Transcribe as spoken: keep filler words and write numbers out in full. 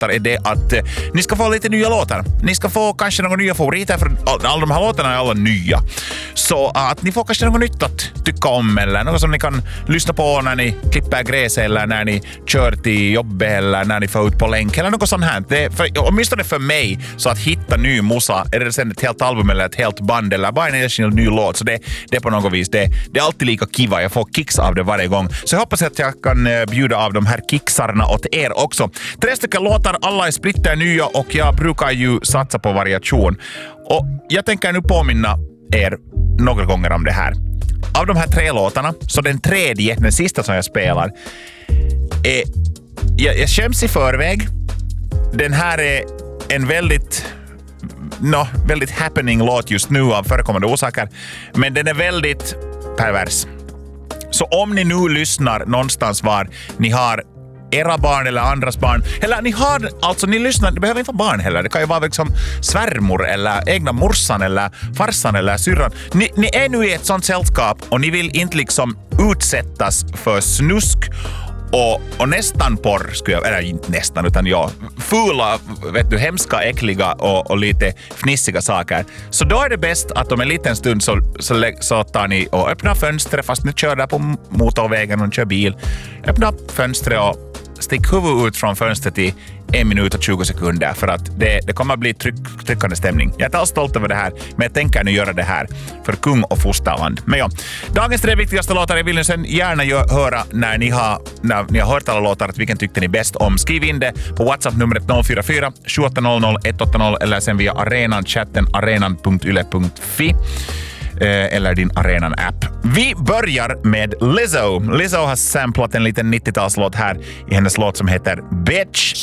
berättar är det att eh, ni ska få lite nya låtar. Ni ska få kanske några nya favoriter, för all, alla de här låtarna är alla nya. Så att ni får kanske något nytt att tycka om, eller något som ni kan lyssna på när ni klipper gräs, eller när ni kör till jobbet, eller när ni får ut på länk, eller något sånt här. Det är för, åtminstone för mig, så att hitta ny musa, är det sen ett helt album eller ett helt band eller bara en enskild ny låt, så det, det är på något vis, det, det är alltid lika kiva. Jag får kicks av det varje gång. Så jag hoppas att jag kan bjuda av de här kicksarna åt er också. Tre stycken låtar, alla är splitter nya och jag brukar ju satsa på variation. Och jag tänker nu påminna er några gånger om det här. Av de här tre låtarna, så den tredje, den sista som jag spelar, är, jag, jag skäms i förväg. Den här är en väldigt no, väldigt happening låt just nu av förekommande orsaker, men den är väldigt pervers. Så om ni nu lyssnar någonstans var ni har era barn eller andras barn, eller ni har, alltså ni lyssnar, det behöver inte vara barn heller, det kan ju vara liksom svärmor eller egna morsan eller farsan eller syrran. Ni, ni är nu i ett sånt sällskap och ni vill inte liksom utsättas för snusk och, och nästan porr, skulle jag, eller inte nästan, utan ja, fula, vet du, hemska, äckliga och, och lite fnissiga saker. Så då är det bäst att om en liten stund så, så, så tar ni och öppnar fönstret, fast ni kör där på motorvägen och kör bil. Öppna fönstret och stick huvudet ut från fönstret i en minut och tjugo sekunder, för att det, det kommer att bli tryck, tryckande stämning. Jag är alls stolt över det här, men jag tänker nu göra det här för kung och fosterland. Men ja, dagens tre viktigaste låtar, jag vill nu sen gärna gö- höra när ni har, när ni har hört alla låtar, att vilken tyckte ni bäst om. Skriv in det på WhatsApp-numret noll fyra fyra sju åtta noll noll ett åtta noll eller sen via arenan-chatten arenan punkt yle punkt fi eller din Arenan-app. Vi börjar med Lizzo. Lizzo har samplat en liten nittiotalslåt här i hennes låt som heter Bitch.